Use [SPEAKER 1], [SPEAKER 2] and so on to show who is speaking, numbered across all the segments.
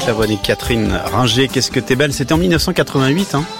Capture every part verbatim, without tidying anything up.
[SPEAKER 1] Savonne et Catherine Ringer. Qu'est-ce que t'es belle. C'était en dix-neuf cent quatre-vingt-huit, hein.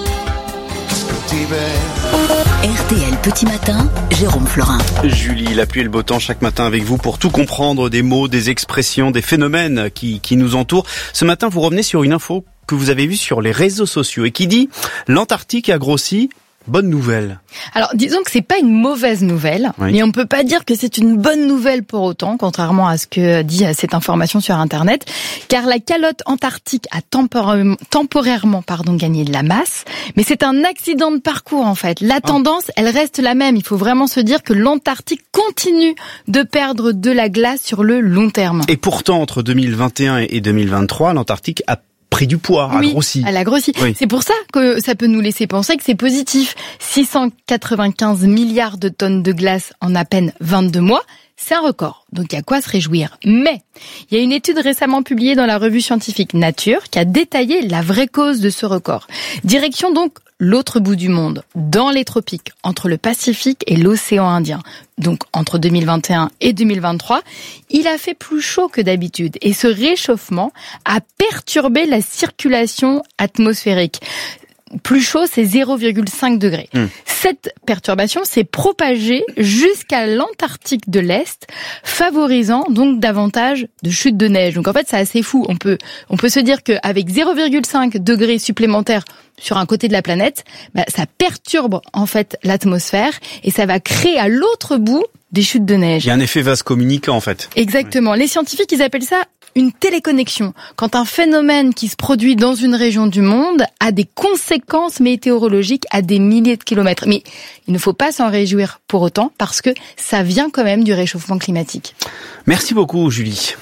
[SPEAKER 2] R T L Petit Matin, Jérôme Florin.
[SPEAKER 1] Julie, la pluie et le beau temps chaque matin avec vous pour tout comprendre des mots, des expressions, des phénomènes qui, qui nous entourent. Ce matin, vous revenez sur une info que vous avez vue sur les réseaux sociaux et qui dit « L'Antarctique a grossi ». Bonne nouvelle.
[SPEAKER 3] Alors, disons que c'est pas une mauvaise nouvelle, oui. Mais on peut pas dire que c'est une bonne nouvelle pour autant, contrairement à ce que dit cette information sur Internet, car la calotte antarctique a temporairement, temporairement pardon, gagné de la masse, mais c'est un accident de parcours en fait. La tendance, elle reste la même. Il faut vraiment se dire que l'Antarctique continue de perdre de la glace sur le long terme.
[SPEAKER 1] Et pourtant, entre deux mille vingt et un et deux mille vingt-trois, l'Antarctique a pris du poids,
[SPEAKER 3] oui,
[SPEAKER 1] a grossi.
[SPEAKER 3] Elle a grossi. Oui. C'est pour ça que ça peut nous laisser penser que c'est positif. six cent quatre-vingt-quinze milliards de tonnes de glace en à peine vingt-deux mois, c'est un record. Donc il y a quoi se réjouir. Mais il y a une étude récemment publiée dans la revue scientifique Nature qui a détaillé la vraie cause de ce record. Direction donc l'autre bout du monde, dans les tropiques, entre le Pacifique et l'océan Indien. Donc entre deux mille vingt et un et deux mille vingt-trois, il a fait plus chaud que d'habitude et ce réchauffement a perturbé la circulation atmosphérique. Plus chaud, c'est zéro virgule cinq degrés. Mmh. Cette perturbation s'est propagée jusqu'à l'Antarctique de l'Est, favorisant donc davantage de chutes de neige. Donc en fait, c'est assez fou. On peut, on peut se dire qu'avec zéro virgule cinq degrés supplémentaires sur un côté de la planète, bah, ça perturbe en fait l'atmosphère et ça va créer à l'autre bout des chutes de neige.
[SPEAKER 1] Il y a un effet vase communicant en fait.
[SPEAKER 3] Exactement. Oui. Les scientifiques, ils appellent ça une téléconnexion. Quand un phénomène qui se produit dans une région du monde a des conséquences météorologiques à des milliers de kilomètres. Mais il ne faut pas s'en réjouir pour autant parce que ça vient quand même du réchauffement climatique.
[SPEAKER 1] Merci beaucoup, Julie.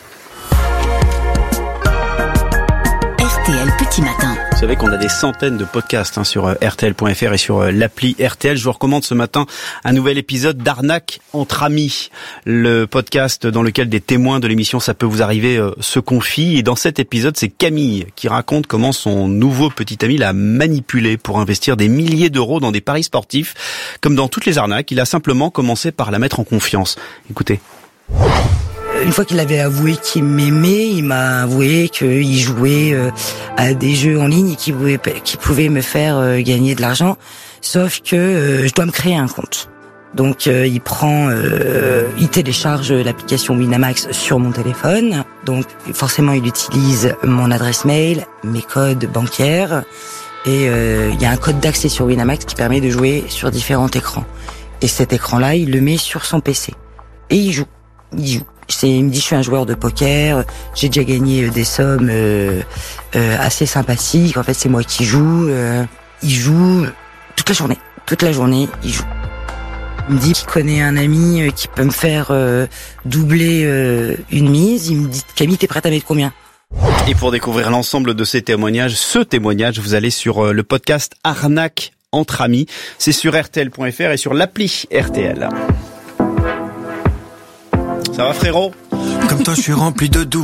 [SPEAKER 2] R T L Petit Matin.
[SPEAKER 1] Vous savez qu'on a des centaines de podcasts hein, sur R T L point F R et sur euh, l'appli R T L. Je vous recommande ce matin un nouvel épisode d'Arnaque entre amis, le podcast dans lequel des témoins de l'émission Ça peut vous arriver euh, se confient. Et dans cet épisode, c'est Camille qui raconte comment son nouveau petit ami l'a manipulé pour investir des milliers d'euros dans des paris sportifs. Comme dans toutes les arnaques, il a simplement commencé par la mettre en confiance. Écoutez.
[SPEAKER 4] Une fois qu'il avait avoué qu'il m'aimait, il m'a avoué qu'il jouait à des jeux en ligne et qu'il pouvait, qu'il pouvait me faire gagner de l'argent. Sauf que je dois me créer un compte. Donc il prend, euh, il télécharge l'application Winamax sur mon téléphone. Donc forcément il utilise mon adresse mail, mes codes bancaires. Et euh, il y a un code d'accès sur Winamax qui permet de jouer sur différents écrans. Et cet écran-là, il le met sur son P C. Et il joue. Il joue. C'est, il me dit je suis un joueur de poker, j'ai déjà gagné des sommes euh, euh, assez sympathiques. En fait, c'est moi qui joue. Euh, il joue toute la journée, toute la journée, il joue. Il me dit qu'il connaît un ami qui peut me faire euh, doubler euh, une mise. Il me dit Camille, t'es prête à mettre combien ?
[SPEAKER 1] Et pour découvrir l'ensemble de ces témoignages, ce témoignage, vous allez sur le podcast Arnaque entre amis. C'est sur R T L point F R et sur l'appli R T L. Ça va frérot ?
[SPEAKER 5] Comme toi je suis rempli de doute.